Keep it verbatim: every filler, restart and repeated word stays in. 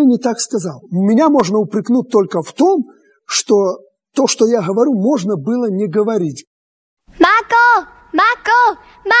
я не так сказал? Меня можно упрекнуть только в том, что то, что я говорю, можно было не говорить. Marco! Marco!